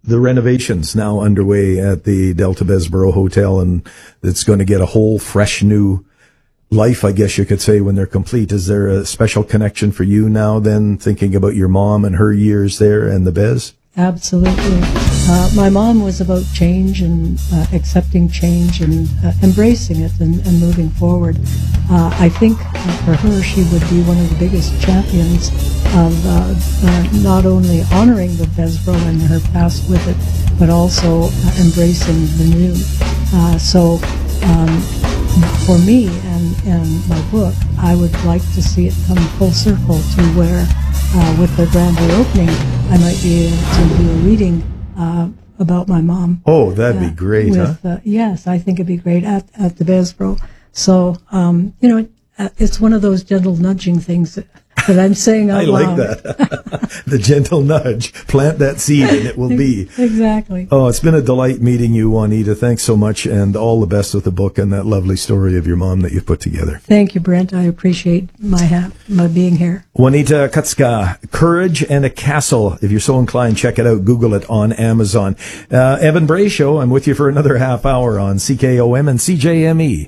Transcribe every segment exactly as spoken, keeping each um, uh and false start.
the renovations now underway at the Delta Bessborough Hotel, and it's going to get a whole fresh new life, I guess you could say, when they're complete. Is there a special connection for you now then, thinking about your mom and her years there and the Bez? Absolutely. Uh, my mom was about change and uh, accepting change and uh, embracing it and, and moving forward. Uh, I think uh, for her, she would be one of the biggest champions of uh, uh, not only honoring the Bessborough and her past with it, but also uh, embracing the new. Uh, so um, for me and, and my book, I would like to see it come full circle to where, uh, with the grand reopening, I might be able to do a reading uh, about my mom. Oh, that'd uh, be great, with, huh? Uh, yes, I think it'd be great at, at the Bessborough. So, um, you know, it, uh, it's one of those gentle nudging things that, that I'm saying out I like loud. that. The gentle nudge. Plant that seed and it will be. Exactly. Oh, it's been a delight meeting you, Juanita. Thanks so much, and all the best with the book and that lovely story of your mom that you've put together. Thank you, Brent. I appreciate my ha- my being here. Juanita Kutzka, Courage and a Castle. If you're so inclined, check it out. Google it on Amazon. Uh, Evan Bray Show. I'm with you for another half hour on C K O M and C J M E.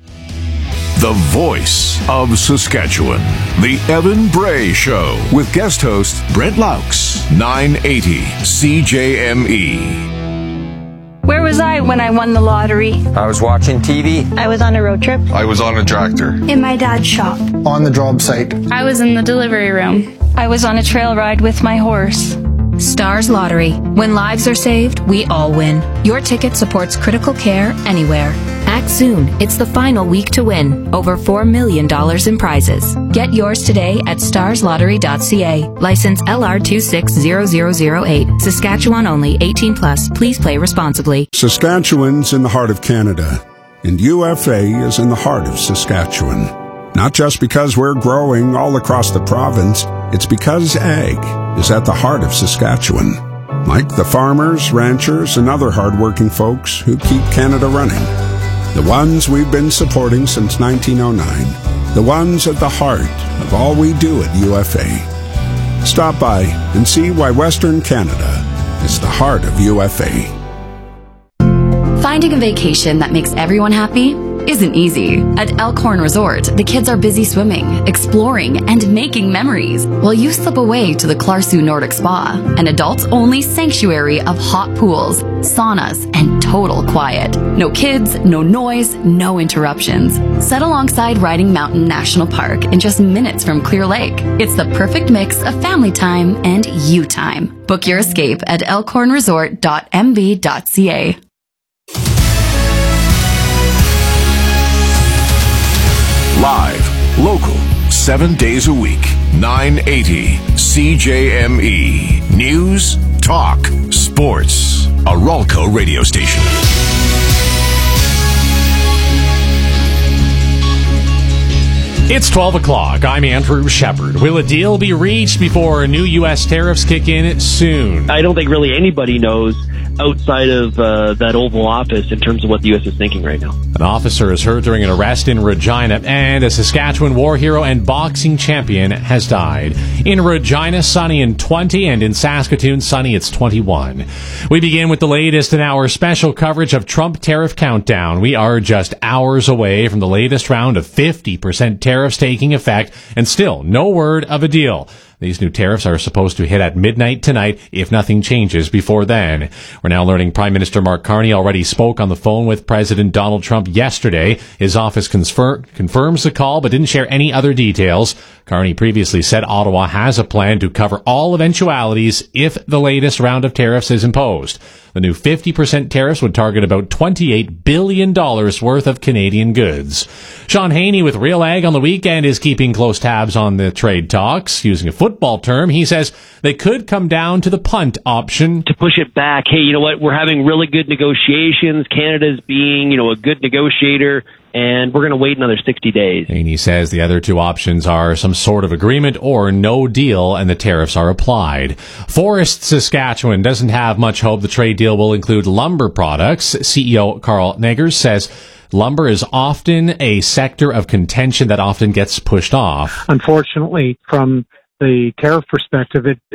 The voice of Saskatchewan. The Evan Bray Show with guest host Brent Laux. nine eighty C J M E. Where was I when I won the lottery? I was watching T V. I was on a road trip. I was on a tractor. In my dad's shop. On the job site. I was in the delivery room. I was on a trail ride with my horse. Stars Lottery. When lives are saved, we all win. Your ticket supports critical care anywhere. Act soon. It's the final week to win. Over four million dollars in prizes. Get yours today at stars lottery dot c a. License L R two six zero zero zero eight. Saskatchewan only. eighteen plus. Please play responsibly. Saskatchewan's in the heart of Canada, and U F A is in the heart of Saskatchewan. Not just because we're growing all across the province, it's because ag is at the heart of Saskatchewan. Like the farmers, ranchers, and other hardworking folks who keep Canada running. The ones we've been supporting since nineteen oh nine. The ones at the heart of all we do at U F A. Stop by and see why Western Canada is the heart of U F A. Finding a vacation that makes everyone happy isn't easy. At Elkhorn Resort, the kids are busy swimming, exploring, and making memories, while you slip away to the Clarsu Nordic Spa, an adults-only sanctuary of hot pools, saunas, and total quiet. No kids, no noise, no interruptions. Set alongside Riding Mountain National Park in just minutes from Clear Lake. It's the perfect mix of family time and you time. Book your escape at elkhorn resort dot m b dot c a. Live, local, seven days a week, nine eighty C J M E. News, talk, sports. A Ralco radio station. It's twelve o'clock. I'm Andrew Shepard. Will a deal be reached before new U S tariffs kick in soon? I don't think really anybody knows outside of uh, that Oval Office in terms of what the U S is thinking right now. An officer is hurt during an arrest in Regina, and a Saskatchewan war hero and boxing champion has died. In Regina, sunny and twenty, and in Saskatoon, sunny, it's twenty-one. We begin with the latest in our special coverage of Trump Tariff Countdown. We are just hours away from the latest round of fifty percent tariffs taking effect, and still no word of a deal. These new tariffs are supposed to hit at midnight tonight if nothing changes before then. We're now learning Prime Minister Mark Carney already spoke on the phone with President Donald Trump yesterday. His office confir- confirms the call but didn't share any other details. Carney previously said Ottawa has a plan to cover all eventualities if the latest round of tariffs is imposed. The new fifty percent tariffs would target about twenty-eight billion dollars worth of Canadian goods. Sean Haney with Real Ag on the weekend is keeping close tabs on the trade talks. Using a football term, he says they could come down to the punt option. To push it back, hey, you know what, we're having really good negotiations. Canada's being, you know, a good negotiator, and we're going to wait another sixty days. Haney says the other two options are some sort of agreement or no deal, and the tariffs are applied. Forest Saskatchewan doesn't have much hope the trade deal will include lumber products. C E O Carl Negers says lumber is often a sector of contention that often gets pushed off. Unfortunately, from the tariff perspective, it, it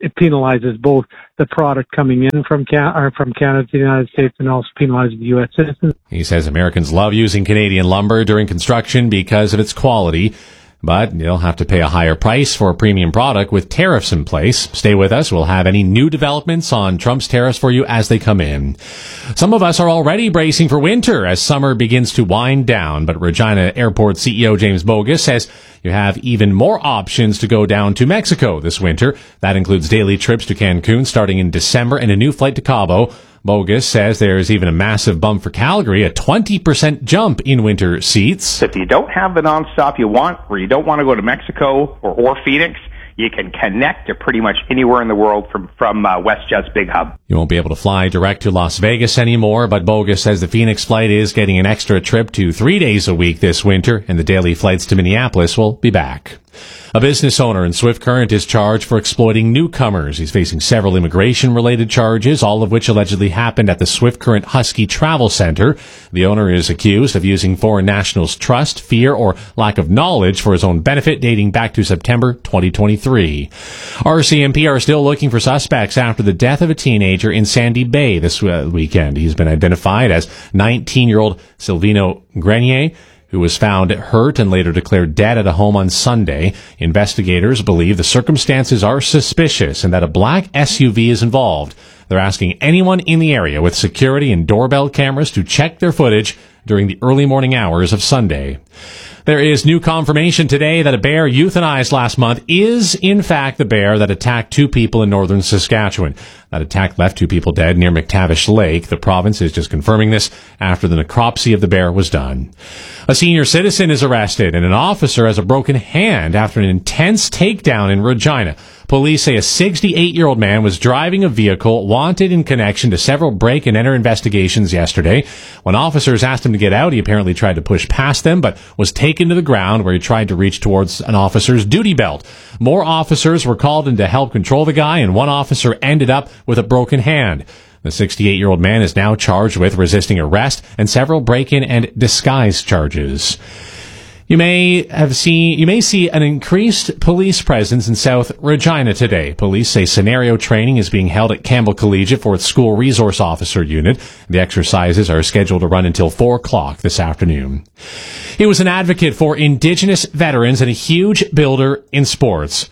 it penalizes both the product coming in from Can- or from Canada to the United States and also penalizes the U S citizens. He says Americans love using Canadian lumber during construction because of its quality, but you'll have to pay a higher price for a premium product with tariffs in place. Stay with us. We'll have any new developments on Trump's tariffs for you as they come in. Some of us are already bracing for winter as summer begins to wind down, but Regina Airport C E O James Bogus says you have even more options to go down to Mexico this winter. That includes daily trips to Cancun starting in December and a new flight to Cabo. Bogus says there's even a massive bump for Calgary, a twenty percent jump in winter seats. If you don't have the nonstop you want, or you don't want to go to Mexico or, or Phoenix, you can connect to pretty much anywhere in the world from, from uh, WestJet's big hub. You won't be able to fly direct to Las Vegas anymore, but Bogus says the Phoenix flight is getting an extra trip to three days a week this winter, and the daily flights to Minneapolis will be back. A business owner in Swift Current is charged for exploiting newcomers. He's facing several immigration-related charges, all of which allegedly happened at the Swift Current Husky Travel Center. The owner is accused of using foreign nationals' trust, fear, or lack of knowledge for his own benefit dating back to September twenty twenty-three. R C M P are still looking for suspects after the death of a teenager in Sandy Bay this uh, weekend. He's been identified as nineteen-year-old Silvino Grenier, who was found hurt and later declared dead at a home on Sunday. Investigators believe the circumstances are suspicious and that a black S U V is involved. They're asking anyone in the area with security and doorbell cameras to check their footage during the early morning hours of Sunday. There is new confirmation today that a bear euthanized last month is, in fact, the bear that attacked two people in northern Saskatchewan. That attack left two people dead near McTavish Lake. The province is just confirming this after the necropsy of the bear was done. A senior citizen is arrested and an officer has a broken hand after an intense takedown in Regina. Police say a sixty-eight-year-old man was driving a vehicle wanted in connection to several break-and-enter investigations yesterday. When officers asked him to get out, he apparently tried to push past them, but was taken to the ground where he tried to reach towards an officer's duty belt. More officers were called in to help control the guy, and one officer ended up with a broken hand. The sixty-eight-year-old man is now charged with resisting arrest and several break-in and disguise charges. You may have seen, you may see an increased police presence in South Regina today. Police say scenario training is being held at Campbell Collegiate for its school resource officer unit. The exercises are scheduled to run until four o'clock this afternoon. He was an advocate for Indigenous veterans and a huge builder in sports.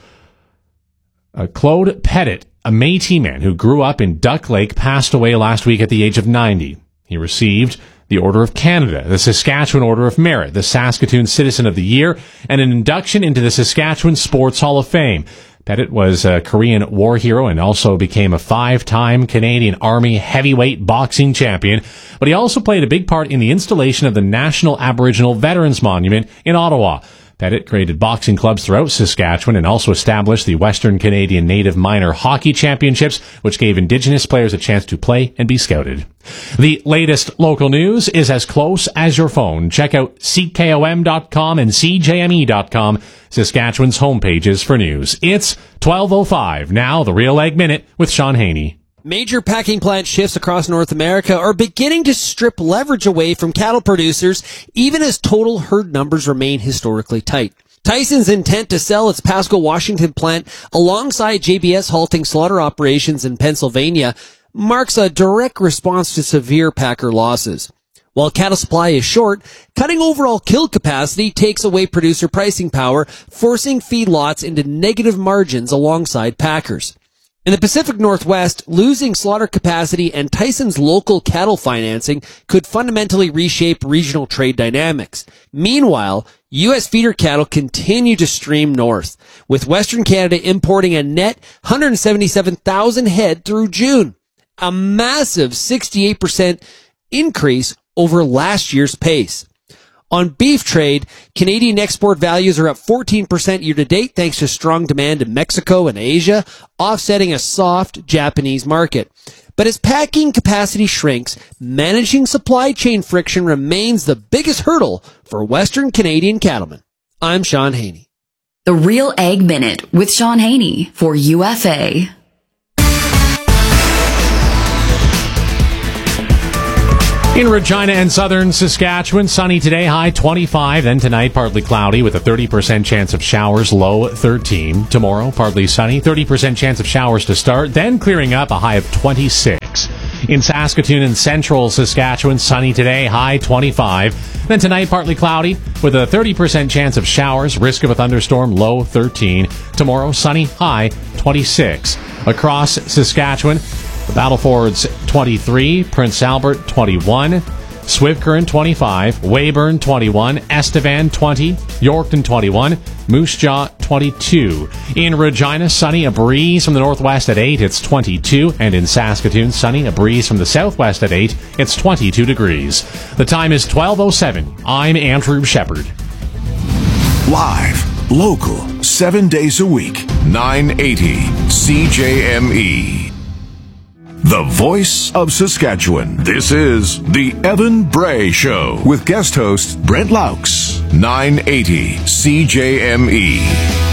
Uh, Claude Pettit, a Métis man who grew up in Duck Lake, passed away last week at the age of ninety. He received the Order of Canada, the Saskatchewan Order of Merit, the Saskatoon Citizen of the Year, and an induction into the Saskatchewan Sports Hall of Fame. Pettit was a Korean war hero and also became a five-time Canadian Army heavyweight boxing champion, but he also played a big part in the installation of the National Aboriginal Veterans Monument in Ottawa. Pettit created boxing clubs throughout Saskatchewan and also established the Western Canadian Native Minor Hockey Championships, which gave Indigenous players a chance to play and be scouted. The latest local news is as close as your phone. Check out C K O M dot com and C J M E dot com, Saskatchewan's homepages for news. It's twelve oh five. Now, the Real Ag Minute with Sean Haney. Major packing plant shifts across North America are beginning to strip leverage away from cattle producers, even as total herd numbers remain historically tight. Tyson's intent to sell its Pasco, Washington plant alongside J B S halting slaughter operations in Pennsylvania marks a direct response to severe packer losses. While cattle supply is short, cutting overall kill capacity takes away producer pricing power, forcing feedlots into negative margins alongside packers. In the Pacific Northwest, losing slaughter capacity and Tyson's local cattle financing could fundamentally reshape regional trade dynamics. Meanwhile, U S feeder cattle continue to stream north, with Western Canada importing a net one hundred seventy-seven thousand head through June, a massive sixty-eight percent increase over last year's pace. On beef trade, Canadian export values are up fourteen percent year-to-date thanks to strong demand in Mexico and Asia, offsetting a soft Japanese market. But as packing capacity shrinks, managing supply chain friction remains the biggest hurdle for Western Canadian cattlemen. I'm Sean Haney. The Real Ag Minute with Sean Haney for U F A. In Regina and southern Saskatchewan, sunny today, high twenty-five. Then tonight, partly cloudy with a thirty percent chance of showers, low thirteen. Tomorrow, partly sunny, thirty percent chance of showers to start, then clearing up, a high of twenty-six. In Saskatoon and central Saskatchewan, sunny today, high twenty-five. Then tonight, partly cloudy with a thirty percent chance of showers, risk of a thunderstorm, low thirteen. Tomorrow, sunny, high twenty-six. Across Saskatchewan, the Battlefords twenty-three, Prince Albert twenty-one, Swift Current twenty-five, Weyburn twenty-one, Estevan twenty, Yorkton twenty-one, Moose Jaw twenty-two. In Regina, sunny, a breeze from the northwest at eight, it's twenty-two. And in Saskatoon, sunny, a breeze from the southwest at eight, it's twenty-two degrees. The time is twelve oh seven. I'm Andrew Shepard. Live, local, seven days a week, nine eighty C J M E. The voice of Saskatchewan. This is the Evan Bray Show with guest host Brent Laux. nine eighty C J M E.